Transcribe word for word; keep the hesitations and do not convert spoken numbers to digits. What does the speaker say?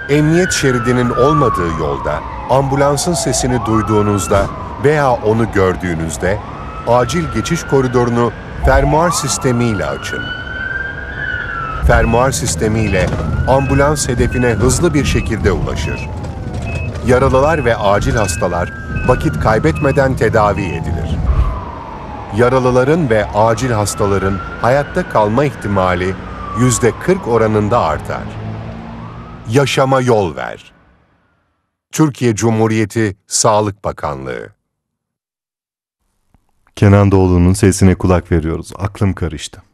Emniyet şeridinin olmadığı yolda ambulansın sesini duyduğunuzda veya onu gördüğünüzde acil geçiş koridorunu fermuar sistemiyle açın. Fermuar sistemiyle ambulans hedefine hızlı bir şekilde ulaşır. Yaralılar ve acil hastalar vakit kaybetmeden tedavi edilir. Yaralıların ve acil hastaların hayatta kalma ihtimali yüzde kırk oranında artar. Yaşama yol ver. Türkiye Cumhuriyeti Sağlık Bakanlığı. Kenan Doğulu'nun sesine kulak veriyoruz. Aklım karıştı.